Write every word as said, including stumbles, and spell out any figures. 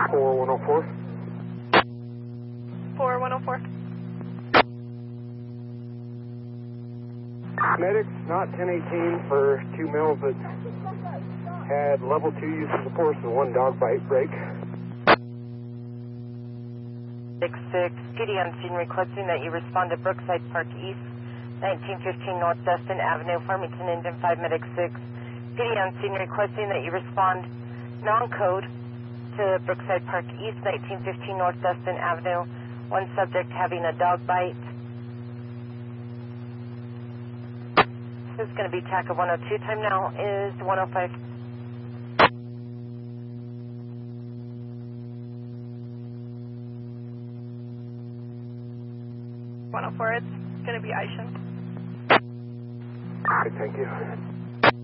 four one oh four. four one oh four. Medics, not ten eighteen for two males that had level two use of force and one dog bite break. six six, P D on scene requesting that you respond to Brookside Park East, nineteen fifteen North Dustin Avenue, Farmington, Indian five, Medic six. P D on scene requesting that you respond non-code to Brookside Park East, nineteen fifteen North Dustin Avenue, one subject having a dog bite. This is going to be T A C of one oh two, time now is one oh five. one oh four, it's going to be Aisha. Okay, thank you.